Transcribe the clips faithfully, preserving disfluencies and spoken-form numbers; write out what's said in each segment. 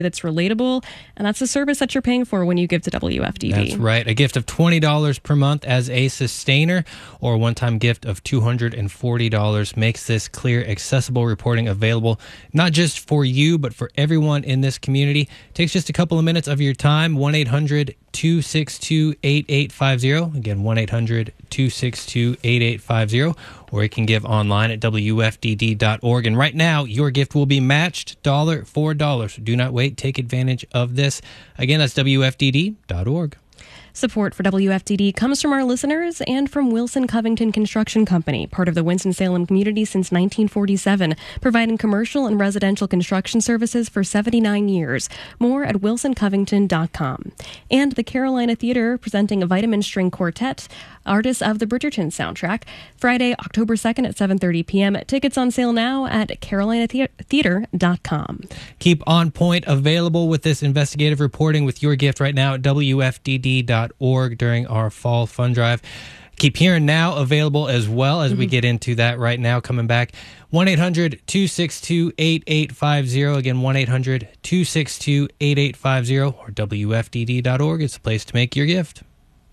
that's relatable, and that's the service that you're paying for when you give to W F D D. That's right. A gift of twenty dollars per month as a sustainer or a one-time gift of two hundred forty dollars makes this clear, accessible reporting available not just for you, but for everyone in this community. It takes just a couple of minutes of your time. one eight hundred two six two eight eight five zero. Again, one eight hundred two six two eight eight five zero. Or you can give online at W F D D dot org. And right now, your gift will be matched dollar for dollar. So do not wait. Take advantage of this. Again, that's W F D D dot org. Support for W F D D comes from our listeners and from Wilson Covington Construction Company, part of the Winston-Salem community since nineteen forty-seven, providing commercial and residential construction services for seventy-nine years. More at wilson covington dot com. And the Carolina Theater presenting a Vitamin String Quartet, artists of the Bridgerton soundtrack, Friday, October second at seven thirty p.m. Tickets on sale now at carolina theater dot com. Keep On Point available with this investigative reporting with your gift right now at W F D D dot org during our fall fund drive. Keep Hearing Now available as well as mm-hmm. we get into that right now. Coming back, one eight hundred two six two eight eight five zero. Again, one eight hundred two six two eight eight five zero or W F D D dot org. It's a place to make your gift.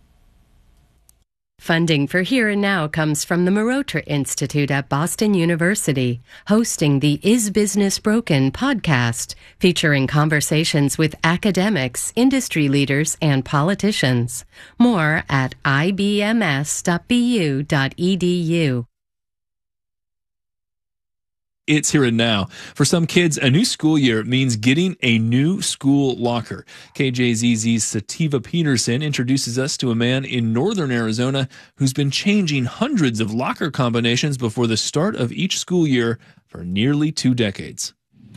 Funding for Here and Now comes from the Marotra Institute at Boston University, hosting the Is Business Broken podcast, featuring conversations with academics, industry leaders, and politicians. More at I B M S dot B U dot E D U. It's Here and Now. For some kids, a new school year means getting a new school locker. K J Z Z's Sativa Peterson introduces us to a man in northern Arizona who's been changing hundreds of locker combinations before the start of each school year for nearly two decades.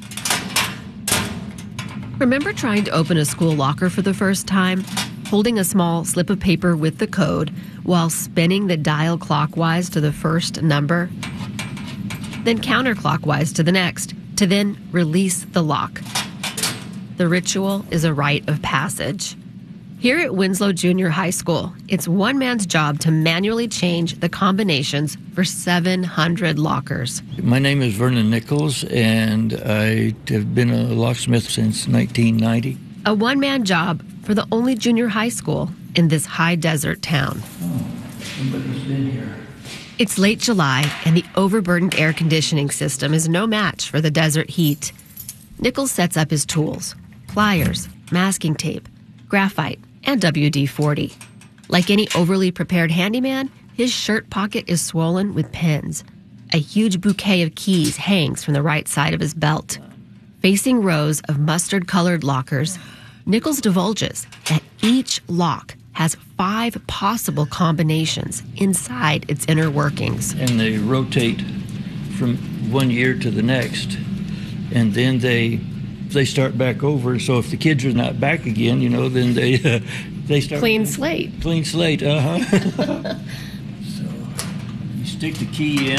Remember trying to open a school locker for the first time? Holding a small slip of paper with the code while spinning the dial clockwise to the first number? Then counterclockwise to the next, to then release the lock. The ritual is a rite of passage. Here at Winslow Junior High School, it's one man's job to manually change the combinations for seven hundred lockers. My name is Vernon Nichols, and I have been a locksmith since nineteen ninety. A one-man job for the only junior high school in this high desert town. Oh, somebody's been here. It's late July, and the overburdened air conditioning system is no match for the desert heat. Nichols sets up his tools: pliers, masking tape, graphite, and W D forty. Like any overly prepared handyman, his shirt pocket is swollen with pins. A huge bouquet of keys hangs from the right side of his belt. Facing rows of mustard-colored lockers, Nichols divulges that each lock has five possible combinations inside its inner workings. And they rotate from one year to the next, and then they they start back over. So if the kids are not back again, you know, then they uh, they start clean slate. Clean slate, uh huh. So you stick the key in,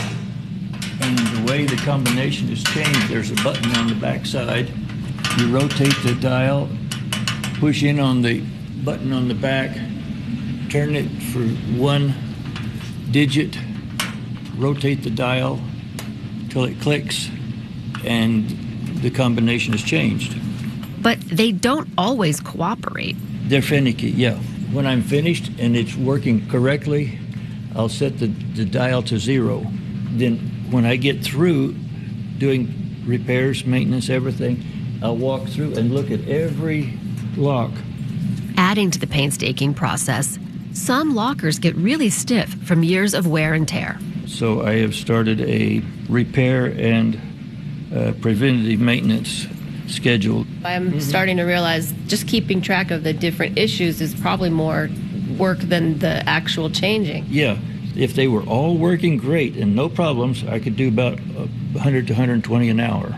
and the way the combination is changed, there's a button on the back side. You rotate the dial, push in on the button on the back, turn it for one digit, rotate the dial till it clicks, and the combination is changed. But they don't always cooperate. They're finicky, yeah. When I'm finished and it's working correctly, I'll set the, the dial to zero. Then when I get through doing repairs, maintenance, everything, I'll walk through and look at every lock. Adding to the painstaking process, some lockers get really stiff from years of wear and tear. So I have started a repair and uh, preventative maintenance schedule. I'm mm-hmm. starting to realize just keeping track of the different issues is probably more work than the actual changing. Yeah. If they were all working great and no problems, I could do about one hundred to one hundred twenty an hour.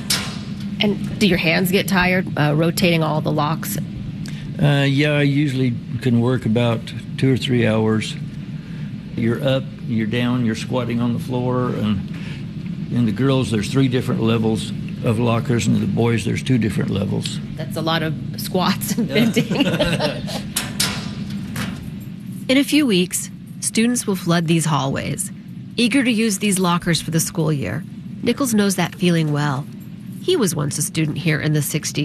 And do your hands get tired uh, rotating all the locks? Uh, yeah, I usually can work about two or three hours. You're up, you're down, you're squatting on the floor. And in the girls, there's three different levels of lockers, and in the boys, there's two different levels. That's a lot of squats and bending. In a few weeks, students will flood these hallways, eager to use these lockers for the school year. Nichols knows that feeling well. He was once a student here in the sixties.